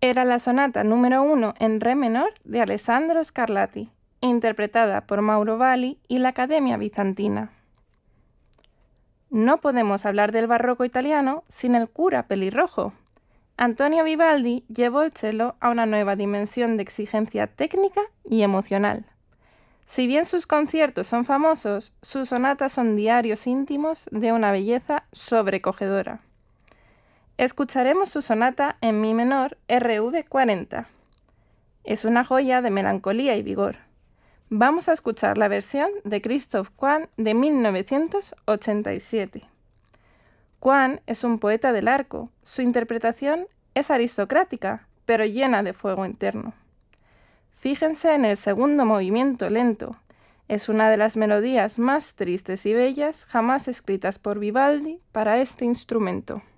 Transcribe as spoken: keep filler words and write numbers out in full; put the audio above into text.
Era la sonata número uno en re menor de Alessandro Scarlatti, interpretada por Mauro Valli y la Academia Bizantina. No podemos hablar del barroco italiano sin el cura pelirrojo. Antonio Vivaldi llevó el cello a una nueva dimensión de exigencia técnica y emocional. Si bien sus conciertos son famosos, sus sonatas son diarios íntimos de una belleza sobrecogedora. Escucharemos su sonata en mi menor R V cuarenta. Es una joya de melancolía y vigor. Vamos a escuchar la versión de Christoph Kwan de mil novecientos ochenta y siete. Kwan es un poeta del arco. Su interpretación es aristocrática, pero llena de fuego interno. Fíjense en el segundo movimiento lento. Es una de las melodías más tristes y bellas jamás escritas por Vivaldi para este instrumento.